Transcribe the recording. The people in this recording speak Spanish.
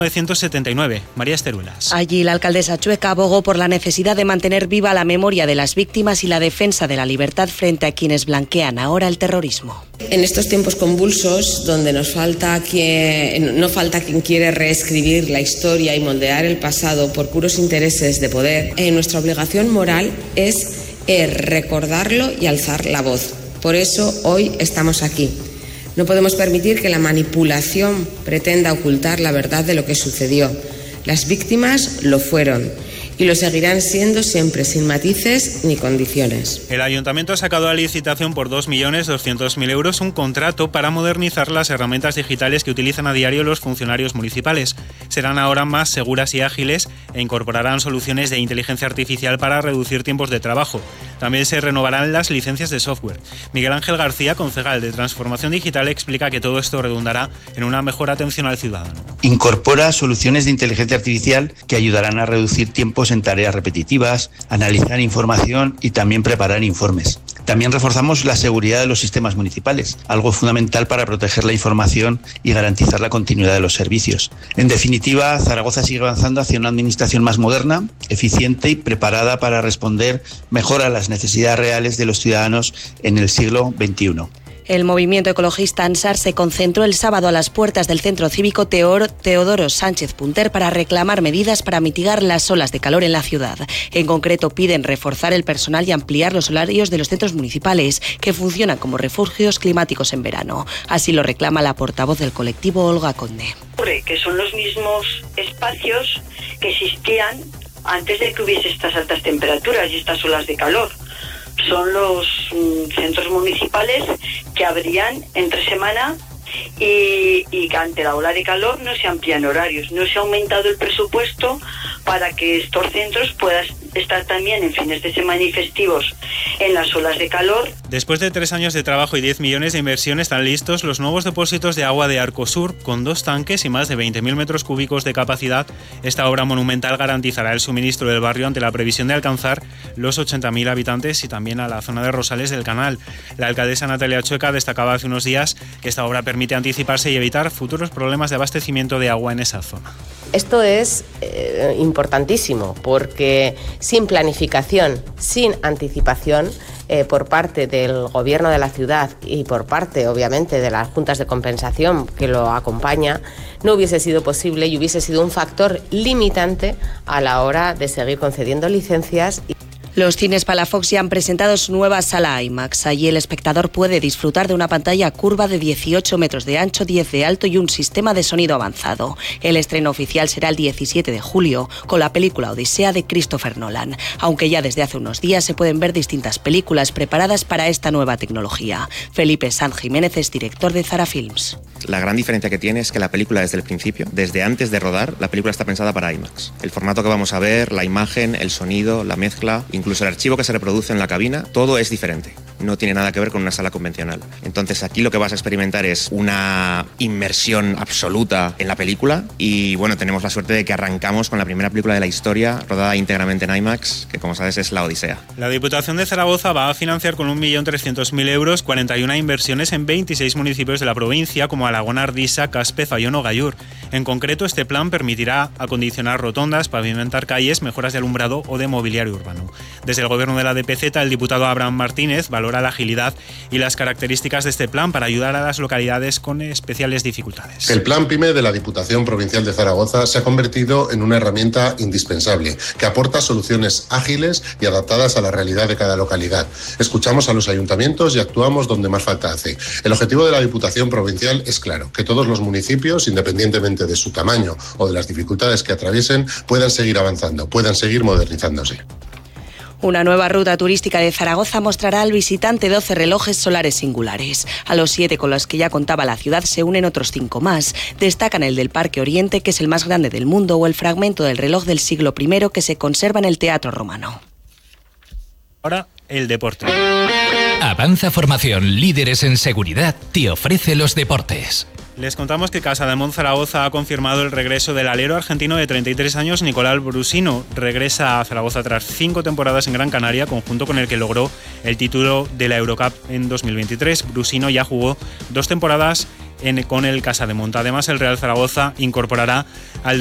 1979. María Esteruelas. Allí la alcaldesa chueca abogó por la necesidad de mantener viva la memoria de las víctimas y la defensa de la libertad frente a quienes blanquean ahora el terrorismo. En estos tiempos convulsos, donde no falta quien quiere reescribir la historia y moldear el pasado por puros intereses de poder, nuestra obligación moral es recordarlo y alzar la voz. Por eso hoy estamos aquí. No podemos permitir que la manipulación pretenda ocultar la verdad de lo que sucedió. Las víctimas lo fueron y lo seguirán siendo siempre, sin matices ni condiciones. El Ayuntamiento ha sacado a licitación por 2.200.000 euros un contrato para modernizar las herramientas digitales que utilizan a diario los funcionarios municipales. Serán ahora más seguras y ágiles e incorporarán soluciones de inteligencia artificial para reducir tiempos de trabajo. También se renovarán las licencias de software. Miguel Ángel García, concejal de Transformación Digital, explica que todo esto redundará en una mejor atención al ciudadano. Incorpora soluciones de inteligencia artificial que ayudarán a reducir tiempos en tareas repetitivas, analizar información y también preparar informes. También reforzamos la seguridad de los sistemas municipales, algo fundamental para proteger la información y garantizar la continuidad de los servicios. En definitiva, Zaragoza sigue avanzando hacia una administración más moderna, eficiente y preparada para responder mejor a las necesidades reales de los ciudadanos en el siglo XXI. El movimiento ecologista ANSAR se concentró el sábado a las puertas del Centro Cívico Teodoro Sánchez Punter para reclamar medidas para mitigar las olas de calor en la ciudad. En concreto, piden reforzar el personal y ampliar los horarios de los centros municipales, que funcionan como refugios climáticos en verano. Así lo reclama la portavoz del colectivo, Olga Conde. Que son los mismos espacios que existían antes de que hubiese estas altas temperaturas y estas olas de calor. Son los centros municipales que abrían entre semana y que ante la ola de calor no se amplían horarios, no se ha aumentado el presupuesto para que estos centros puedan estar también en fines de semana y festivos en las olas de calor. Después de 3 años de trabajo y 10 millones de inversión, están listos los nuevos depósitos de agua de Arcosur, con 2 tanques y más de 20.000 metros cúbicos de capacidad. Esta obra monumental garantizará el suministro del barrio ante la previsión de alcanzar los 80.000 habitantes y también a la zona de Rosales del Canal. La alcaldesa Natalia Chueca destacaba hace unos días que esta obra permite anticiparse y evitar futuros problemas de abastecimiento de agua en esa zona. Esto es importantísimo porque sin planificación, sin anticipación por parte del gobierno de la ciudad y por parte, obviamente, de las juntas de compensación que lo acompaña, no hubiese sido posible y hubiese sido un factor limitante a la hora de seguir concediendo licencias. Los cines Palafox ya han presentado su nueva sala IMAX. Allí el espectador puede disfrutar de una pantalla curva de 18 metros de ancho, 10 de alto y un sistema de sonido avanzado. El estreno oficial será el 17 de julio con la película Odisea de Christopher Nolan, aunque ya desde hace unos días se pueden ver distintas películas preparadas para esta nueva tecnología. Felipe Sanz Jiménez es director de Zara Films. La gran diferencia que tiene es que la película desde el principio, desde antes de rodar, la película está pensada para IMAX. El formato que vamos a ver, la imagen, el sonido, la mezcla, incluso el archivo que se reproduce en la cabina, todo es diferente. No tiene nada que ver con una sala convencional. Entonces aquí lo que vas a experimentar es una inmersión absoluta en la película y bueno, tenemos la suerte de que arrancamos con la primera película de la historia rodada íntegramente en IMAX, que como sabes es La Odisea. La Diputación de Zaragoza va a financiar con 1.300.000 euros 41 inversiones en 26 municipios de la provincia como Alagón, Ardisa, Caspe, Zayón o Gallur. En concreto, este plan permitirá acondicionar rotondas, pavimentar calles, mejoras de alumbrado o de mobiliario urbano. Desde el gobierno de la DPZ, el diputado Abraham Martínez valora la agilidad y las características de este plan para ayudar a las localidades con especiales dificultades. El Plan PYME de la Diputación Provincial de Zaragoza se ha convertido en una herramienta indispensable que aporta soluciones ágiles y adaptadas a la realidad de cada localidad. Escuchamos a los ayuntamientos y actuamos donde más falta hace. El objetivo de la Diputación Provincial es claro, que todos los municipios, independientemente de su tamaño o de las dificultades que atraviesen, puedan seguir avanzando, puedan seguir modernizándose. Una nueva ruta turística de Zaragoza mostrará al visitante 12 relojes solares singulares. A los 7 con los que ya contaba la ciudad se unen otros 5 más. Destacan el del Parque Oriente, que es el más grande del mundo, o el fragmento del reloj del siglo I que se conserva en el Teatro Romano. Ahora, el deporte. Avanza Formación, líderes en seguridad, te ofrece los deportes. Les contamos que Casademont Zaragoza ha confirmado el regreso del alero argentino de 33 años, Nicolás Brusino. Regresa a Zaragoza tras 5 temporadas en Gran Canaria, conjunto con el que logró el título de la Eurocup en 2023. Brusino ya jugó 2 temporadas con el Casademonte. Además, el Real Zaragoza incorporará al